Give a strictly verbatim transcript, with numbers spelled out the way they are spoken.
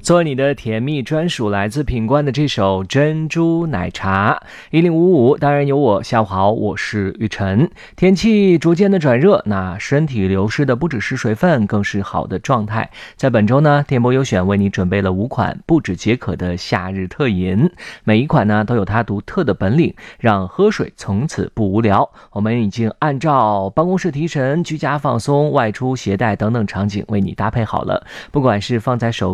做你的甜蜜专属，来自品冠的这首珍珠奶茶。一零五五当然有我，下午好，我是玉晨。天气逐渐的转热，那身体流失的不只是水分，更是好的状态。在本周呢，电波优选为你准备了五款不止解渴的夏日特饮，每一款呢都有它独特的本领，让喝水从此不无聊。我们已经按照办公室提神、居家放松、外出携带等等场景为你搭配好了，不管是放在手